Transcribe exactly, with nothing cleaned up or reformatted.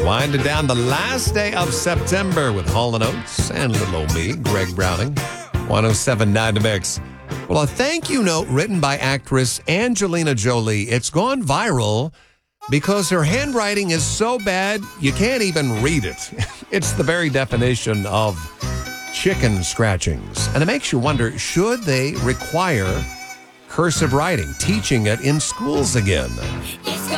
Winding down the last day of September with Hall and Oates and little old me, Greg Browning, one oh seven point nine The Mix. Well, a thank you note written by actress Angelina Jolie. It's gone viral because her handwriting is so bad you can't even read it. It's the very definition of chicken scratchings. And it makes you wonder, should they require cursive writing, teaching it in schools again?